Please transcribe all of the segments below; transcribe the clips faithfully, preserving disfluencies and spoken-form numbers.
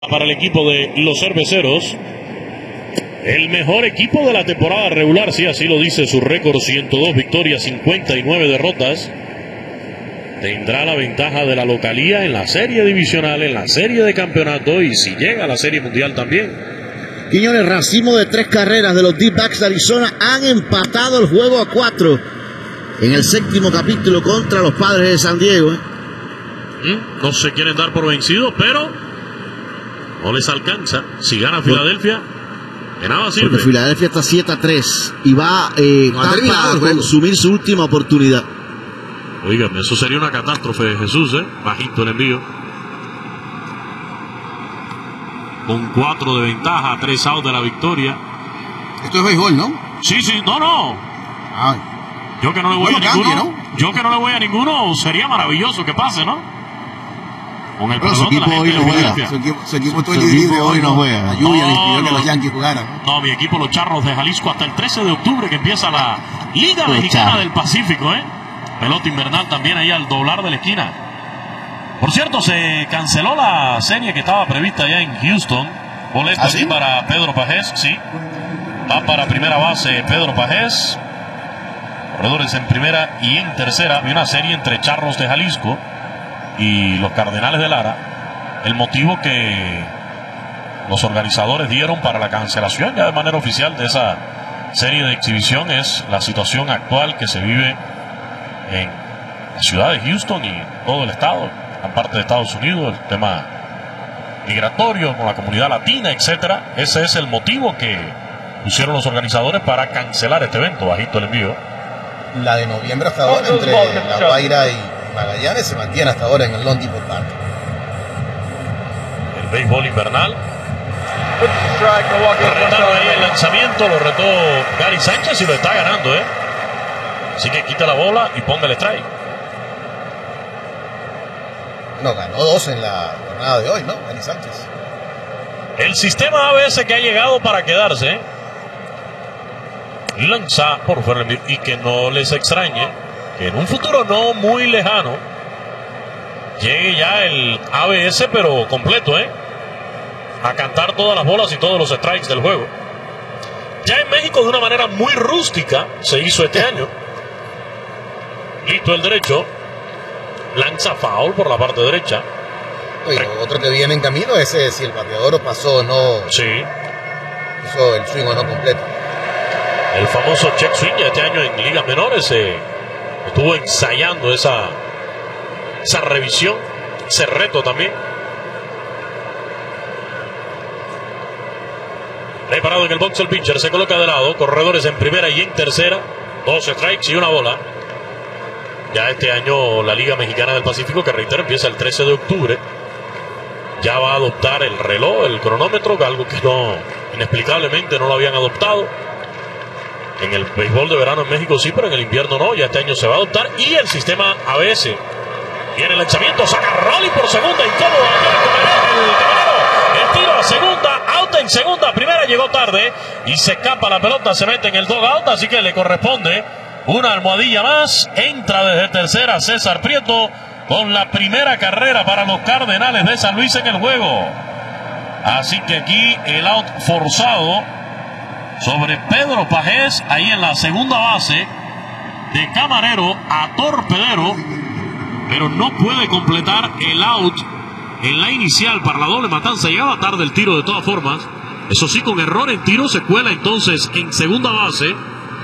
Para el equipo de los cerveceros, el mejor equipo de la temporada regular, sí, así lo dice su récord: ciento dos victorias, cincuenta y nueve derrotas. Tendrá la ventaja de la localía en la serie divisional, en la serie de campeonato y si llega a la serie mundial también. Quiñones, racimo de tres carreras de los D-backs de Arizona han empatado el juego a cuatro en el séptimo capítulo contra los Padres de San Diego. ¿eh? ¿Mm? No se quieren dar por vencidos, pero no les alcanza. Si gana Filadelfia, de nada sirve. Porque Filadelfia está siete a tres y va eh, no a consumir su última oportunidad. Oigan, eso sería una catástrofe, Jesús, ¿eh? Bajito el envío. Con cuatro de ventaja, tres outs de la victoria. Esto es béisbol, ¿no? Sí, sí, no, no. Ay. Yo que no le voy no a cambie, ninguno. ¿no? Yo que no le voy a ninguno, sería maravilloso que pase, ¿no? Con el Pero su perdón de la equipo gente hoy no de juega. Filadelfia. Su equipo, su equipo Su está dividido equipo hoy no juega. La lluvia le impidió No, que los no. Yankees jugaran. No, mi equipo, los Charros de Jalisco, hasta el trece de octubre que empieza la Liga Los Mexicana Charros. del Pacífico, ¿eh? Pelota invernal también ahí al doblar de la esquina. Por cierto, se canceló la serie que estaba prevista allá en Houston. Boleto ¿Ah, aquí sí? para Pedro Pajés, sí. Va para primera base Pedro Pajés. Corredores en primera y en tercera. Había una serie entre Charros de Jalisco y los Cardenales de Lara. El motivo que los organizadores dieron para la cancelación ya de manera oficial de esa serie de exhibición es la situación actual que se vive en la ciudad de Houston y todo el estado, gran parte de Estados Unidos, el tema migratorio con la comunidad latina, etcétera. Ese es el motivo que pusieron los organizadores para cancelar este evento. Bajito el envío. La de noviembre hasta ahora, entre La Guaira y Magallanes, se mantiene hasta ahora en el Lone Depot Park. El béisbol invernal. Retaron ahí el lanzamiento, lo retó Gary Sánchez y lo está ganando, ¿eh? Así que quita la bola y ponga el strike. No, ganó dos en la jornada de hoy, ¿no? Gary Sánchez. El sistema A B S que ha llegado para quedarse, ¿eh? Lanza por fuera del envío, y que no les extrañe que en un futuro no muy lejano llegue ya el A B S pero completo, ¿eh? A cantar todas las bolas y todos los strikes del juego. Ya en México de una manera muy rústica se hizo este año. Listo el derecho. Lanza foul por la parte derecha. Oye, lo otro que viene en camino es eh, si el bateador pasó o no, Sí. hizo el swing o no completo. El famoso check swing ya este año en ligas menores eh, estuvo ensayando esa, esa revisión, ese reto también. Preparado en el box el pitcher, se coloca de lado, corredores en primera y en tercera, dos strikes y una bola. Ya este año la Liga Mexicana del Pacífico, que reitero, empieza el trece de octubre, ya va a adoptar el reloj, el cronómetro, algo que no, inexplicablemente no lo habían adoptado. En el béisbol de verano en México sí, pero en el invierno no, ya este año se va a adoptar. Y el sistema A B S. Viene el lanzamiento, saca Rolly por segunda, incómodo, el camarero, el tiro a segunda, out en segunda, primera llegó tarde y se escapa la pelota, se mete en el dugout, así que le corresponde una almohadilla más. Entra desde tercera César Prieto con la primera carrera para los Cardenales de San Luis en el juego. Así que aquí el out forzado sobre Pedro Pajés, ahí en la segunda base, de camarero a torpedero, pero no puede completar el out en la inicial para la doble matanza. Llegaba tarde el tiro de todas formas, eso sí, con error en tiro se cuela entonces en segunda base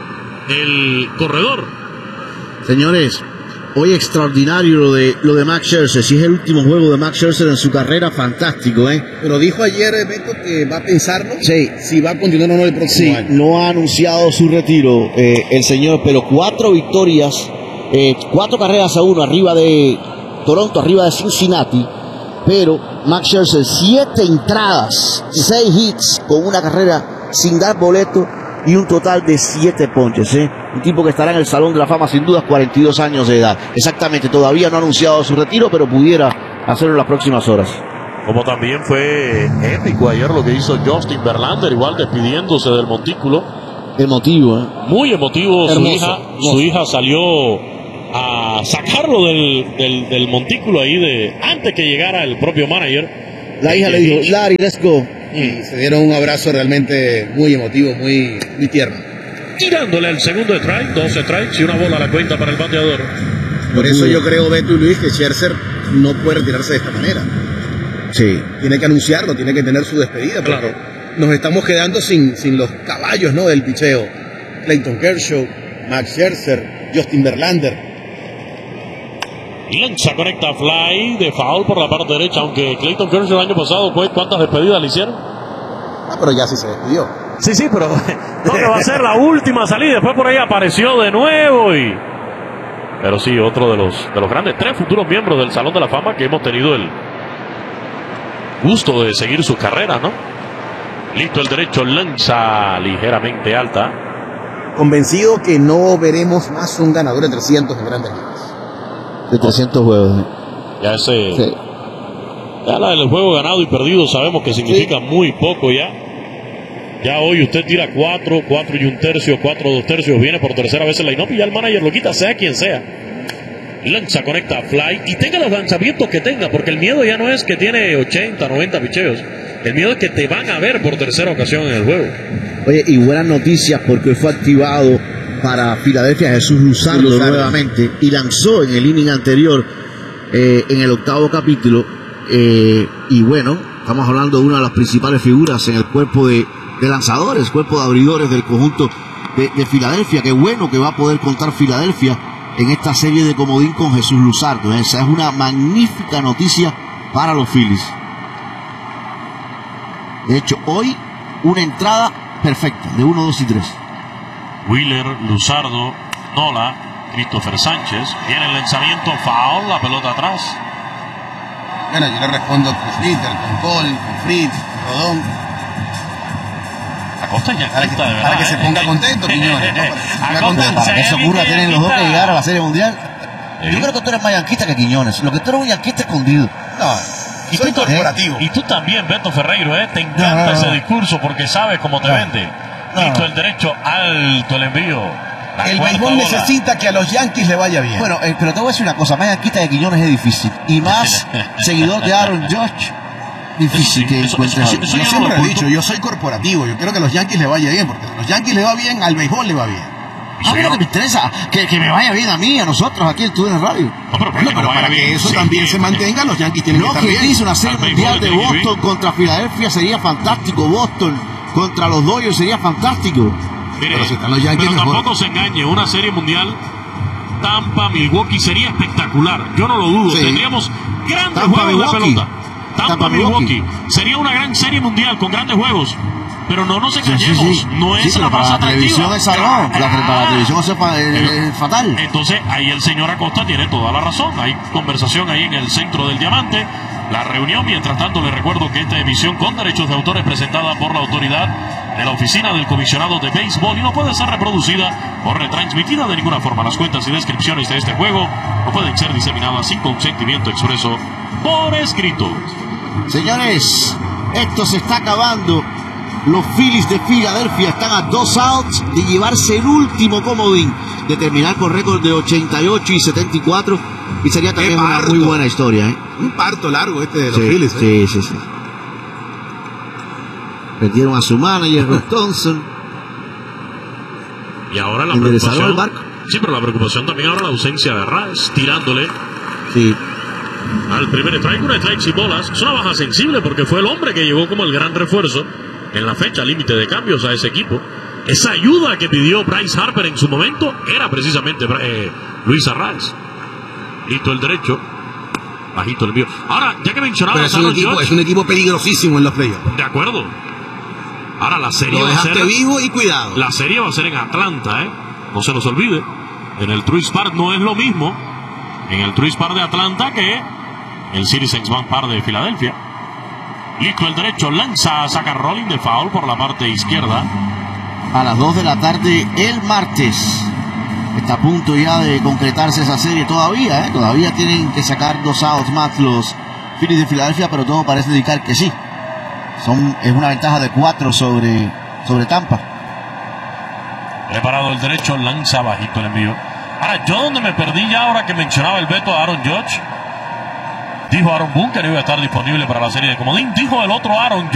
el corredor. Señores, hoy extraordinario lo de, lo de Max Scherzer. Si es el último juego de Max Scherzer en su carrera, fantástico, ¿eh? Pero dijo ayer, Beto, que va a pensarlo Sí. si va a continuar o no el próximo Sí, año. no ha anunciado su retiro eh, el señor, pero cuatro victorias, eh, cuatro carreras a uno arriba de Toronto, arriba de Cincinnati. Pero Max Scherzer, siete entradas, seis hits con una carrera sin dar boleto y un total de siete ponches, ¿eh? Un tipo que estará en el Salón de la Fama sin dudas, cuarenta y dos años de edad. Exactamente, todavía no ha anunciado su retiro, pero pudiera hacerlo en las próximas horas. Como también fue épico ayer lo que hizo Justin Verlander, igual despidiéndose del montículo. Emotivo, ¿eh? Muy emotivo. Hermoso, su hija, hermoso. su hija salió a sacarlo del, del, del montículo ahí de antes que llegara el propio manager La hija le dijo, Larry, let's go. Y se dieron un abrazo realmente muy emotivo, muy, muy tierno. Tirándole el segundo strike, dos strikes y una bola a la cuenta para el bateador. Por eso yo creo, Beto y Luis, que Scherzer no puede retirarse de esta manera. Sí. Tiene que anunciarlo, tiene que tener su despedida. Porque Claro. nos estamos quedando sin, sin los caballos, ¿no?, del picheo. Clayton Kershaw, Max Scherzer, Justin Verlander. Lanza, conecta fly de foul por la parte derecha, aunque Clayton Kershaw el año pasado, ¿cuántas despedidas le hicieron? Ah, pero ya sí se despidió. Sí, sí, pero no que va a ser la última salida. Después por ahí apareció de nuevo y... Pero sí, otro de los, de los grandes, tres futuros miembros del Salón de la Fama que hemos tenido el gusto de seguir sus carreras, ¿no? Listo el derecho, lanza ligeramente alta. Convencido que no veremos más un ganador de trescientos en Grandes Ligas. De trescientos juegos. Ya ese... Sí. Ya la del juego ganado y perdido sabemos que significa sí. muy poco ya. Ya hoy usted tira cuatro, cuatro y un tercio, cuatro, dos tercios, viene por tercera vez el line-up y ya el manager lo quita, sea quien sea. Lanza, conecta, fly y tenga los lanzamientos que tenga, porque el miedo ya no es que tiene ochenta, noventa picheos. El miedo es que te van a ver por tercera ocasión en el juego. Oye, y buenas noticias porque fue activado para Filadelfia Jesús Luzardo, Luzardo nuevamente y lanzó en el inning anterior, eh, en el octavo capítulo. Eh, y bueno, estamos hablando de una de las principales figuras en el cuerpo de, de lanzadores, cuerpo de abridores del conjunto de, de Filadelfia. Qué bueno que va a poder contar Filadelfia en esta serie de comodín con Jesús Luzardo. Esa es una magnífica noticia para los Phillies. De hecho, hoy una entrada perfecta de uno, dos y tres. Wheeler, Luzardo, Nola, Christopher Sánchez. Viene el lanzamiento, foul, la pelota atrás. Bueno, yo le respondo con Fritter, con Cole, con Fritz, Rodón. Acosta ya para, que, de verdad, para que eh. se ponga contento, Quiñones. ¿no? Para, Acosta, para que eso ocurra, tienen los dos que llegar a la Serie Mundial. ¿Eh? Yo creo que tú eres más yanquista que Quiñones. Lo que tú eres un yanquista escondido. No, y soy tú, corporativo. Y tú también, Beto Ferreiro, ¿eh? Te encanta no, no, ese no. discurso porque sabes cómo te no. vende. No. Listo el derecho, alto el envío. La El cuarta béisbol bola. necesita que a los Yankees le vaya bien. Bueno, eh, pero te voy a decir una cosa, más yanquista que Quiñones es difícil. Y más seguidor de Aaron Judge, difícil Sí, que eso- encuentres. eso- eso yo yo siempre no he lo dicho, yo soy corporativo, yo quiero que a los Yankees le vaya bien, porque si a los Yankees le va bien, al béisbol le va bien. A mí lo que me interesa, que, que me vaya bien a mí, a nosotros aquí en Estudio en Radio. No, pero, Bueno, pero para que eso también se mantenga, los Yankees tienen que No, estar que bien. dice una serie Al béisbol mundial de tiene que ir Boston contra Filadelfia sería fantástico. Boston contra los Dodgers sería fantástico. Mire, Pero si están los Yankees, pero mejor. tampoco se engañe, una serie mundial Tampa, Milwaukee sería espectacular, yo no lo dudo. Sí. Tendríamos grandes Tampa, juegos Milwaukee. de pelota. Tampa, Tampa, Milwaukee. Milwaukee. Sería una gran serie mundial con grandes juegos. Pero no nos Sí, sí, engañemos, sí. no es Sí, pero la para más la atractiva. televisión esa no, la, para la televisión esa es, fa- es- es fatal. Entonces ahí el señor Acosta tiene toda la razón. Hay conversación ahí en el centro del diamante. La reunión, mientras tanto, les recuerdo que esta emisión con derechos de autor es presentada por la autoridad de la Oficina del Comisionado de Béisbol y no puede ser reproducida o retransmitida de ninguna forma. Las cuentas y descripciones de este juego no pueden ser diseminadas sin consentimiento expreso por escrito. Señores, esto se está acabando. Los Phillies de Filadelfia están a dos outs de llevarse el último comodín, de terminar con récord de ochenta y ocho y setenta y cuatro, y sería también ¡Qué una parto! muy buena historia, ¿eh? Un parto largo este de los Sí, Phillies. ¿eh? sí, sí, sí. Perdieron a su manager, Rob Thompson. Y ahora la Enderezaron preocupación. el barco. Sí, pero la preocupación también ahora la ausencia de Raz, tirándole Sí. al primer strike, una strike sin bolas. Es una baja sensible porque fue el hombre que llegó como el gran refuerzo en la fecha límite de cambios a ese equipo. Esa ayuda que pidió Bryce Harper en su momento era precisamente eh, Luis Arraez. Listo el derecho, bajito el envío. Ahora, ya que mencionaba Pero es un, Aaron equipo, Judge, es un equipo peligrosísimo en los playoffs. de acuerdo. Ahora la serie Lo va a dejaste ser vivo y cuidado. la serie va a ser en Atlanta, ¿eh? No se nos olvide. En el Truist Park no es lo mismo en el Truist Park de Atlanta que el Citizens Bank Park de Filadelfia. Listo el derecho, lanza, saca rolling de foul por la parte izquierda. A las dos de la tarde el martes. Está a punto ya de concretarse esa serie todavía, ¿eh? Todavía tienen que sacar dos outs más los Phillies de Filadelfia, pero todo parece indicar que sí. Son, es una ventaja de cuatro sobre, sobre Tampa. Preparado el derecho, lanza bajito el envío. Ahora, yo donde me perdí ya ahora que mencionaba el veto a Aaron Judge, Dijo Aaron Boone que no iba a estar disponible para la serie de comodín. Dijo el otro Aaron